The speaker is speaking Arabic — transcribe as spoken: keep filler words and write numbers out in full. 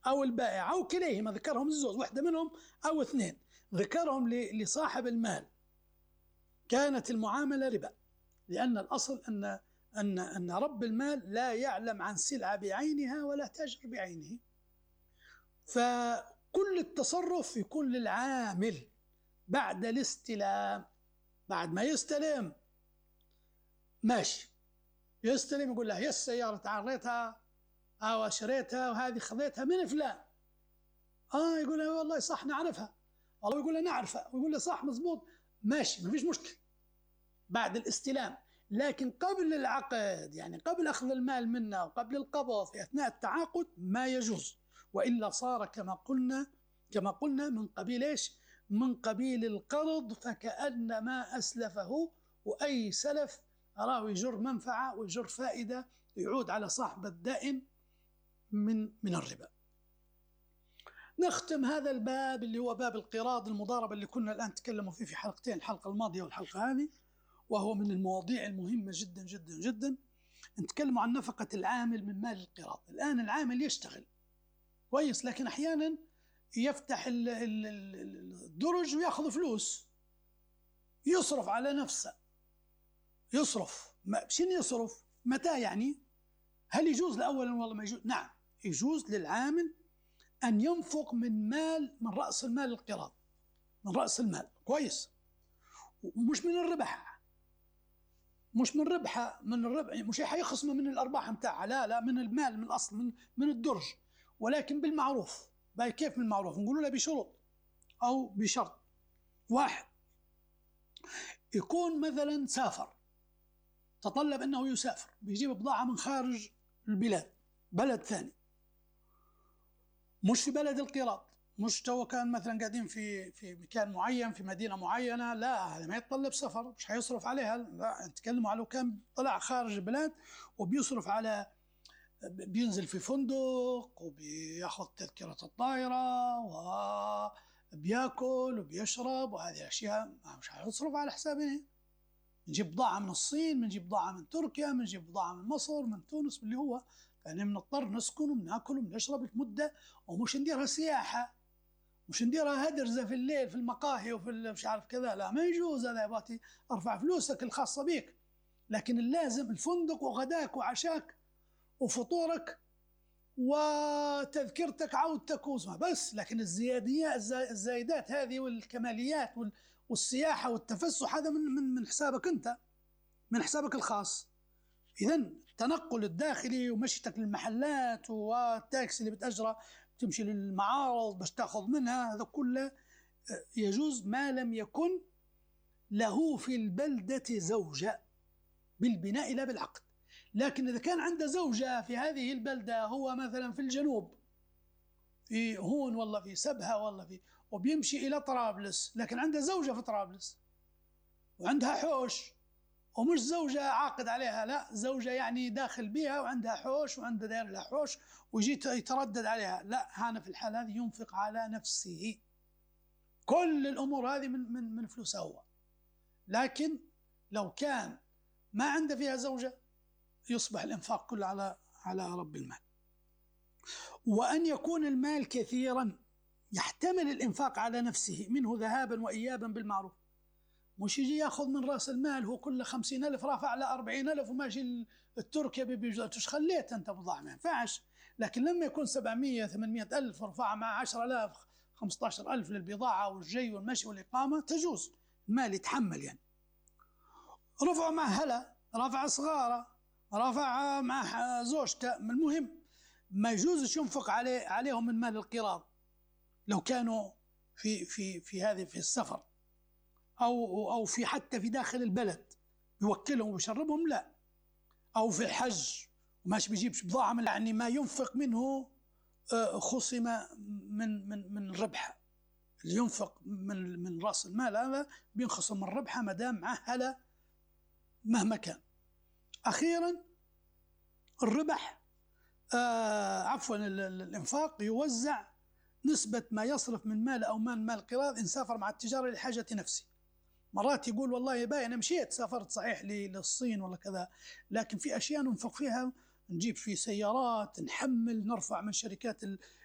أو البائع أو كليهما، ذكرهم الزوج واحدة منهم أو اثنين، ذكرهم لصاحب المال، كانت المعاملة ربا، لأن الأصل أن أن أن رب المال لا يعلم عن سلعة بعينها ولا تاجر بعينه، فكل التصرف يكون للعامل بعد الاستلام. بعد ما يستلم ماشي، يستلم يقول له هي السيارة تعريتها أو شريتها وهذه خذيتها من فلان، آه يقول له والله صح نعرفها، والله يقول له نعرفها، ويقول له صح مزبوط، ماشي ما فيش مشكلة بعد الاستلام. لكن قبل العقد، يعني قبل أخذ المال منا وقبل القبض في أثناء التعاقد ما يجوز، وإلا صار كما قلنا كما قلنا من قبيل إيش؟ من قبيل القرض، فكأن ما أسلفه، وأي سلف أراه يجر منفعة ويجر فائدة يعود على صاحب الدائن من من الربا. نختم هذا الباب اللي هو باب القراض المضاربة اللي كنا الآن تكلموا فيه في حلقتين، الحلقة الماضية والحلقة هذه، وهو من المواضيع المهمة جدا جدا جدا. نتكلم عن نفقة العامل من مال القراض. الآن العامل يشتغل كويس، لكن أحيانا يفتح الدرج ويأخذ فلوس، يصرف على نفسه، يصرف شنو يصرف؟ متى يعني؟ هل يجوز لأولا والله ما يجوز؟ نعم يجوز للعامل أن ينفق من مال من رأس المال القراض، من رأس المال كويس، ومش من الربح، مش من ربحه، من الربح مش حيخصمه من الأرباح متاعها، لا لا، من المال من الأصل، من من الدرج، ولكن بالمعروف. باي كيف بالمعروف؟ نقول له بشروط أو بشرط. واحد، يكون مثلا سافر، تطلب أنه يسافر، بيجيب بضاعة من خارج البلاد، بلد ثاني، مش في بلد القراض، مش تو كان مثلا قاعدين في في مكان معين في مدينة معينة، لا هذا ما يتطلب سفر، مش حيصرف عليها، لا نتكلم على لو كان طلع خارج البلاد وبيصرف على، بينزل في فندق وبياخذ تذكرة الطائرة وبياكل وبيشرب وهذه الأشياء، مش حيصرف على حسابه. نجيب بضاعة من الصين، بنجيب بضاعة من تركيا، بنجيب بضاعة من مصر، من تونس، اللي هو يعني بنضطر نسكن وبناكل وبنشرب في مدة، ومش نديرها سياحة، مش نديرها هدرزة في الليل في المقاهي وفي مش عارف كذا، لا ما يجوز هذا، يبغى ارفع فلوسك الخاصة بك، لكن اللازم الفندق وغداك وعشاك وفطورك وتذكرتك عودتك واسمها بس. لكن الزيادية الزايدات هذه والكماليات والسياحة والتفسح هذا من من من حسابك أنت، من حسابك الخاص. إذن التنقل الداخلي ومشيتك للمحلات والتاكسي اللي بتأجره تمشي للمعارض باش تأخذ منها، هذا كله يجوز ما لم يكن له في البلدة زوجة بالبناء لا بالعقد. لكن إذا كان عنده زوجة في هذه البلدة، هو مثلا في الجنوب في هون والله في سبها والله في، وبيمشي إلى طرابلس، لكن عنده زوجة في طرابلس وعندها حوش، ومش زوجة عاقد عليها، لا زوجة يعني داخل بها وعندها حوش وعندها داير لها حوش ويجي يتردد عليها، لا هنا في الحال هذه ينفق على نفسه، كل الأمور هذه من من من فلوسه هو. لكن لو كان ما عنده فيها زوجة يصبح الإنفاق كله على على رب المال. وأن يكون المال كثيرا يحتمل الإنفاق على نفسه منه ذهابا وإيابا بالمعروف، مش يجي ياخذ من رأس المال هو كله خمسين ألف رافع على أربعين ألف وماشي التركيا بيجوش، خليت أنت بضاعة ما ينفعش. لكن لما يكون سبعمية ثمانمية ألف ورفع مع عشرة آلاف خمسة عشر ألف للبضاعة والجي والمشي والإقامة تجوز، المال يتحمل. يعني رفع مع هلا، رفع صغارة، رفع مع زوجته، المهم ما يجوزش ينفق عليه عليهم من مال القراض لو كانوا في في في هذه في السفر أو أو في حتى في داخل البلد يوكلهم ويشربهم، لا، أو في الحج وماش بيجيبش بضاعة من، يعني ما ينفق منه خصم من من من الربح، اللي ينفق من من رأس المال هذا بينخصم من الربح ما دام معه هلا مهما كان. أخيرا الربح آه عفوا الإنفاق يوزع نسبة ما يصرف من مال أو من مال قراض إن سافر مع التجارة لحاجة نفسه. مرات يقول والله باي أنا مشيت سافرت صحيح للصين ولا كذا، لكن في أشياء ننفق فيها، نجيب في سيارات، نحمل، نرفع من شركات